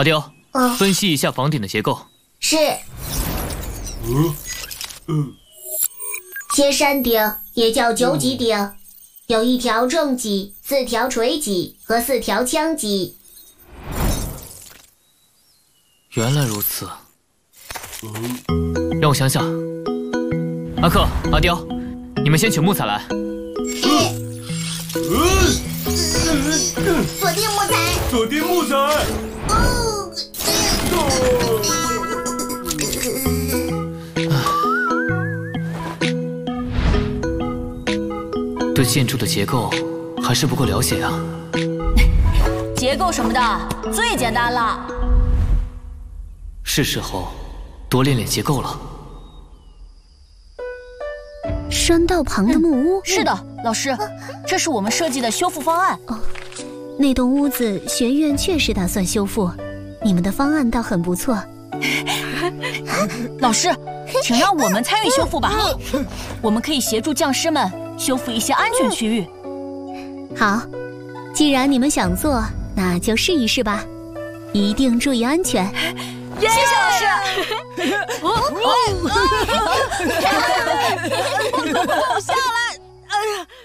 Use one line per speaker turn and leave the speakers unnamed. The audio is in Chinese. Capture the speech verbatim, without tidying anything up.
阿刁，
嗯，
分析一下房顶的结构。
是。
嗯嗯，
切山顶也叫九脊顶，有一条正脊、四条垂脊和四条腔脊。
原来如此。让我想想。阿克、阿刁，你们先取木材来。
锁定木材。
锁定木材。
哦。
对建筑的结构还是不够了解啊。
结构什么的最简单了。
是时候多练练结构了。
山道旁的木屋、
嗯、是的，老师，这是我们设计的修复方案。
哦，那栋屋子学院确实打算修复，你们的方案倒很不错。
老师，请让我们参与修复吧，我们可以协助匠师们修复一些安全区域。
好，既然你们想做，那就试一试吧，一定注意安全。
谢谢老师。
哦哦